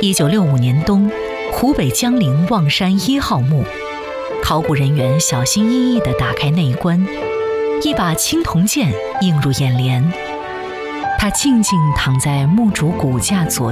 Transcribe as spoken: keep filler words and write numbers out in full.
一九六五年冬，湖北江陵望山一号墓，考古人员小心翼翼地打开内棺，一把青铜剑映入眼帘。他静静躺在墓主骨架左